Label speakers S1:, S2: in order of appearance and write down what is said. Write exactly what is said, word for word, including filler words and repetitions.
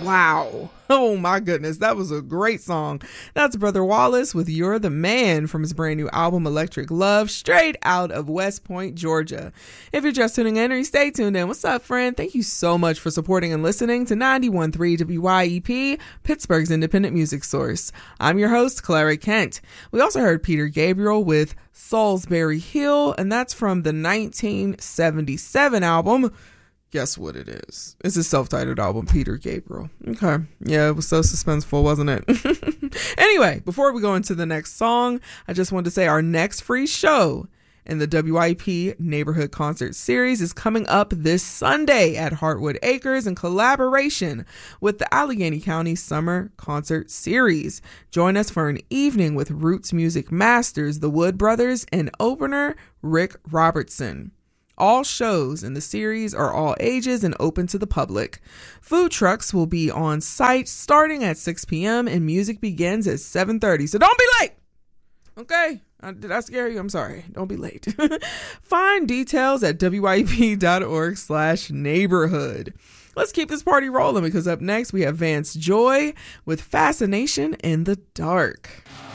S1: Wow. Oh my goodness, that was a great song. That's Brother Wallace with You're the Man from his brand new album Electric Love, straight out of West Point, Georgia. If you're just tuning in, or stay tuned in, what's up, friend? Thank you so much for supporting and listening to ninety-one point three W Y E P, Pittsburgh's independent music source. I'm your host, Clara Kent. We also heard Peter Gabriel with Salisbury Hill, and that's from the nineteen seventy-seven album. Guess what it is? It's a self-titled album, Peter Gabriel. Okay. Yeah, it was so suspenseful, wasn't it? Anyway, before we go into the next song, I just wanted to say our next free show in the W Y E P Neighborhood Concert Series is coming up this Sunday at Heartwood Acres in collaboration with the Allegheny County Summer Concert Series. Join us for an evening with Roots Music Masters, the Wood Brothers, and opener Rick Robertson. All shows in the series are all ages and open to the public. Food trucks will be on site starting at six p.m. and music begins at seven thirty. So don't be late. Okay? Uh, did I scare you? I'm sorry. Don't be late. Find details at W Y E P dot org slash neighborhood. Let's keep this party rolling because up next we have Vance Joy with Fascination in the Dark.